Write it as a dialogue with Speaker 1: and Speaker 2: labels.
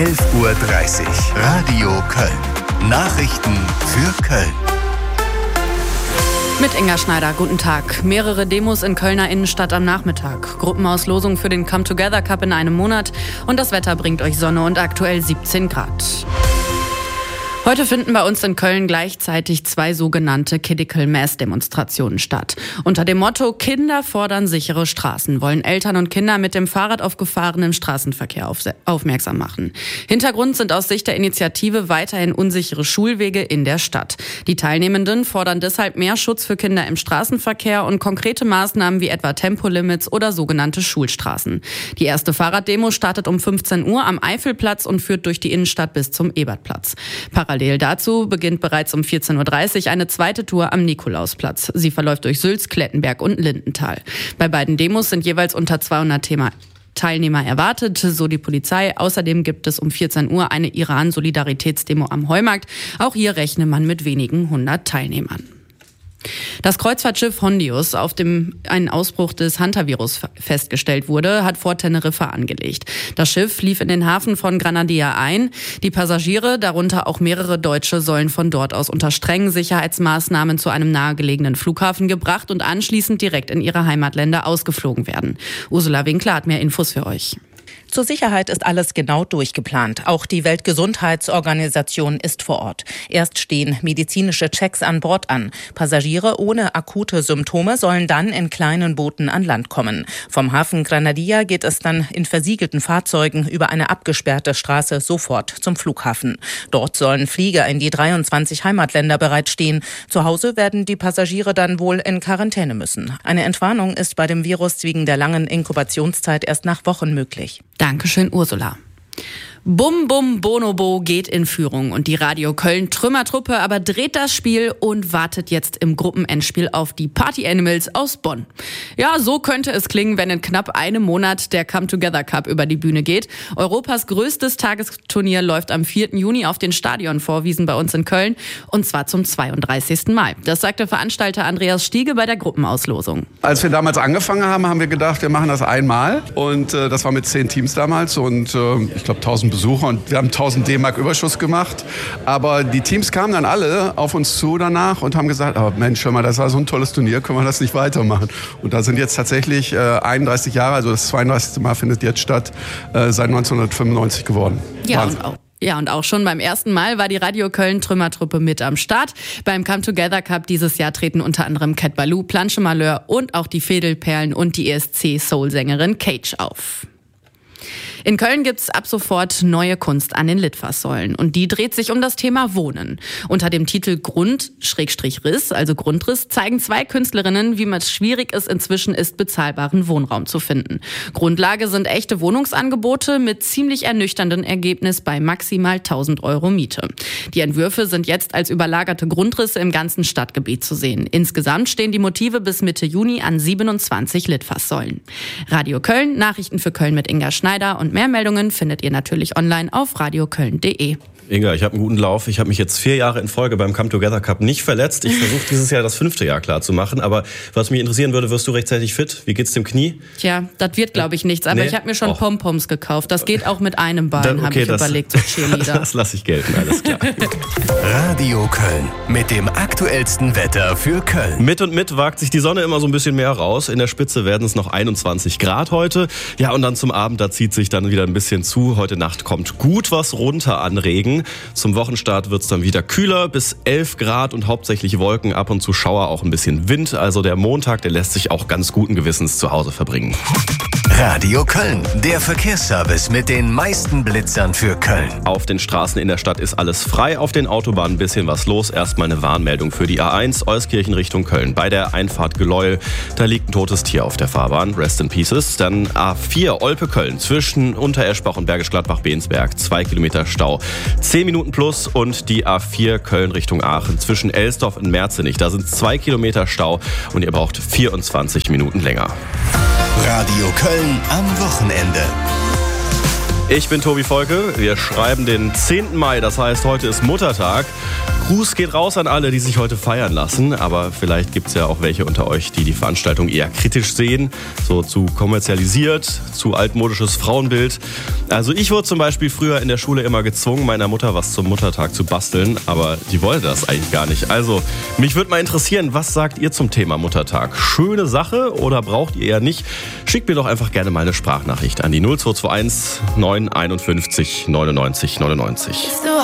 Speaker 1: 11:30 Uhr. Radio Köln. Nachrichten für Köln.
Speaker 2: Mit Inga Schneider, guten Tag. Mehrere Demos in Kölner Innenstadt am Nachmittag. Gruppenauslosung für den Come Together Cup in einem Monat. Und das Wetter bringt euch Sonne und aktuell 17 Grad. Heute finden bei uns in Köln gleichzeitig 2 sogenannte Critical Mass Demonstrationen statt. Unter dem Motto Kinder fordern sichere Straßen wollen Eltern und Kinder mit dem Fahrrad auf Gefahren im Straßenverkehr aufmerksam machen. Hintergrund sind aus Sicht der Initiative weiterhin unsichere Schulwege in der Stadt. Die Teilnehmenden fordern deshalb mehr Schutz für Kinder im Straßenverkehr und konkrete Maßnahmen wie etwa Tempolimits oder sogenannte Schulstraßen. Die erste Fahrraddemo startet um 15 Uhr am Eifelplatz und führt durch die Innenstadt bis zum Ebertplatz. Parallel dazu beginnt bereits um 14:30 Uhr eine zweite Tour am Nikolausplatz. Sie verläuft durch Sülz, Klettenberg und Lindenthal. Bei beiden Demos sind jeweils unter 200 Teilnehmer erwartet, so die Polizei. Außerdem gibt es um 14 Uhr eine Iran-Solidaritätsdemo am Heumarkt. Auch hier rechne man mit wenigen 100 Teilnehmern. Das Kreuzfahrtschiff Hondius, auf dem ein Ausbruch des Hantavirus festgestellt wurde, hat vor Teneriffa angelegt. Das Schiff lief in den Hafen von Granadilla ein. Die Passagiere, darunter auch mehrere Deutsche, sollen von dort aus unter strengen Sicherheitsmaßnahmen zu einem nahegelegenen Flughafen gebracht und anschließend direkt in ihre Heimatländer ausgeflogen werden. Ursula Winkler hat mehr Infos für euch.
Speaker 3: Zur Sicherheit ist alles genau durchgeplant. Auch die Weltgesundheitsorganisation ist vor Ort. Erst stehen medizinische Checks an Bord an. Passagiere ohne akute Symptome sollen dann in kleinen Booten an Land kommen. Vom Hafen Granadilla geht es dann in versiegelten Fahrzeugen über eine abgesperrte Straße sofort zum Flughafen. Dort sollen Flieger in die 23 Heimatländer bereitstehen. Zu Hause werden die Passagiere dann wohl in Quarantäne müssen. Eine Entwarnung ist bei dem Virus wegen der langen Inkubationszeit erst nach Wochen möglich.
Speaker 2: Dankeschön, Ursula. Bum Bum Bonobo geht in Führung und die Radio Köln Trümmertruppe aber dreht das Spiel und wartet jetzt im Gruppenendspiel auf die Party Animals aus Bonn. Ja, so könnte es klingen, wenn in knapp einem Monat der Come Together Cup über die Bühne geht. Europas größtes Tagesturnier läuft am 4. Juni auf den Stadionvorwiesen bei uns in Köln und zwar zum 32. Mal. Das sagte Veranstalter Andreas Stiege bei der Gruppenauslosung.
Speaker 4: Als wir damals angefangen haben, haben wir gedacht, wir machen das einmal und das war mit 10 Teams damals und ich glaube 1000 Besucher und wir haben 1000 D-Mark Überschuss gemacht. Aber die Teams kamen dann alle auf uns zu danach und haben gesagt, oh Mensch, hör mal, das war so ein tolles Turnier, können wir das nicht weitermachen? Und da sind jetzt tatsächlich 31 Jahre, also das 32. Mal findet jetzt statt, seit 1995 geworden.
Speaker 2: Ja, und auch schon beim ersten Mal war die Radio Köln Trümmertruppe mit am Start. Beim Come Together Cup dieses Jahr treten unter anderem Cat Ballou, Planche Malheur und auch die Fädelperlen und die ESC-Soul-Sängerin Cage auf. In Köln gibt's ab sofort neue Kunst an den Litfaßsäulen und die dreht sich um das Thema Wohnen. Unter dem Titel Grund-Riss, also Grundriss, zeigen 2 Künstlerinnen, wie es schwierig es inzwischen ist, bezahlbaren Wohnraum zu finden. Grundlage sind echte Wohnungsangebote mit ziemlich ernüchterndem Ergebnis bei maximal 1.000 € Miete. Die Entwürfe sind jetzt als überlagerte Grundrisse im ganzen Stadtgebiet zu sehen. Insgesamt stehen die Motive bis Mitte Juni an 27 Litfaßsäulen. Radio Köln, Nachrichten für Köln mit Inga Schneider und mehr Meldungen findet ihr natürlich online auf radioköln.de.
Speaker 5: Inga, ich habe einen guten Lauf. Ich habe mich jetzt 4 Jahre in Folge beim Come Together Cup nicht verletzt. Ich versuche dieses Jahr das 5. Jahr klar zu machen. Aber was mich interessieren würde, wirst du rechtzeitig fit? Wie geht's dem Knie?
Speaker 2: Tja, das wird glaube ich nichts. Aber ich habe mir schon Pompoms gekauft. Das geht auch mit einem Bein, habe ich überlegt, so Cheerleader.
Speaker 5: Das lasse ich gelten, alles klar.
Speaker 1: Radio Köln mit dem aktuellsten Wetter für Köln.
Speaker 5: Mit wagt sich die Sonne immer so ein bisschen mehr raus. In der Spitze werden es noch 21 Grad heute. Ja, und dann zum Abend, da zieht sich dann wieder ein bisschen zu. Heute Nacht kommt gut was runter an Regen. Zum Wochenstart wird es dann wieder kühler, bis 11 Grad und hauptsächlich Wolken, ab und zu Schauer, auch ein bisschen Wind. Also der Montag, der lässt sich auch ganz guten Gewissens zu Hause verbringen.
Speaker 1: Radio Köln, der Verkehrsservice mit den meisten Blitzern für Köln.
Speaker 5: Auf den Straßen in der Stadt ist alles frei, auf den Autobahnen ein bisschen was los. Erstmal eine Warnmeldung für die A1 Euskirchen Richtung Köln. Bei der Einfahrt Geläul, da liegt ein totes Tier auf der Fahrbahn. Rest in Pieces. Dann A4 Olpe-Köln zwischen Untereschbach und Bergisch Gladbach-Bensberg. 2 Kilometer Stau. 10 Minuten plus und die A4 Köln Richtung Aachen zwischen Elsdorf und Merzenich. Da sind 2 Kilometer Stau und ihr braucht 24 Minuten länger.
Speaker 1: Radio Köln am Wochenende.
Speaker 5: Ich bin Tobi Volke. Wir schreiben den 10. Mai, das heißt, heute ist Muttertag. Gruß geht raus an alle, die sich heute feiern lassen. Aber vielleicht gibt es ja auch welche unter euch, die die Veranstaltung eher kritisch sehen. So zu kommerzialisiert, zu altmodisches Frauenbild. Also ich wurde zum Beispiel früher in der Schule immer gezwungen, meiner Mutter was zum Muttertag zu basteln. Aber die wollte das eigentlich gar nicht. Also mich würde mal interessieren, was sagt ihr zum Thema Muttertag? Schöne Sache oder braucht ihr eher nicht? Schickt mir doch einfach gerne mal eine Sprachnachricht an die 0221 951 99 99.